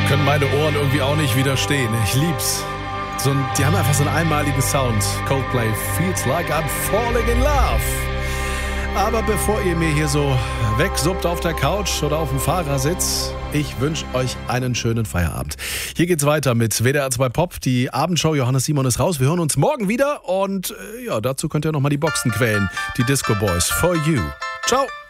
Können meine Ohren irgendwie auch nicht widerstehen. Ich lieb's. Die haben einfach so einen einmaligen Sound. Coldplay, Feels Like I'm Falling in Love. Aber bevor ihr mir hier so wegsuppt auf der Couch oder auf dem Fahrersitz, ich wünsche euch einen schönen Feierabend. Hier geht's weiter mit WDR 2 Pop, die Abendshow. Johannes Simon ist raus. Wir hören uns morgen wieder und dazu könnt ihr nochmal die Boxen quälen. Die Disco Boys, For You. Ciao.